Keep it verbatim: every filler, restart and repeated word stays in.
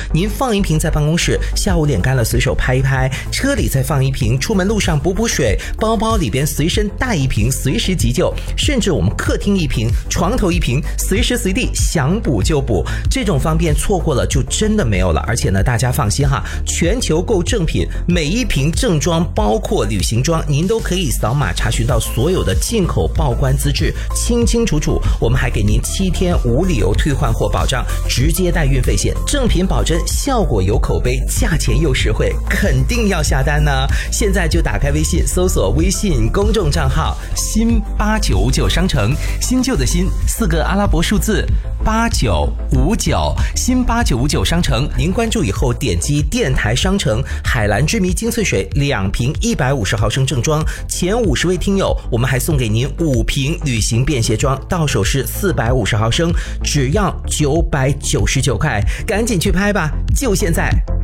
您放一瓶在办公室，下午脸干了随手拍一拍，车里再放一瓶，出门路上补补水，包包里边随身带一瓶，随时急救，甚至我们客厅一瓶，床头一瓶，随时随地想补就补。这种方便错过了就真的没有了。而且呢，大家放心哈，全球购正品，每一瓶正装包括旅行装，您都可以扫码查询到所有的进口报关资质，清清楚楚。我们还给您七天无理由退换货保障，直接带运费险，正品保真，效果有口碑，价钱又实惠，肯定要下单呢。现在就打开微信，搜索微信公众账号新八九五九商城，新旧的新四个阿拉伯数字八九五九，新八九五九商城。您关注以后点击电台商城，海蓝之谜精粹水两瓶一百五十毫升正装，前五十位听友我们还送给您五瓶旅行便携装，到手是四百五十毫升，只要九百九十九块，赶紧去拍吧，就现在。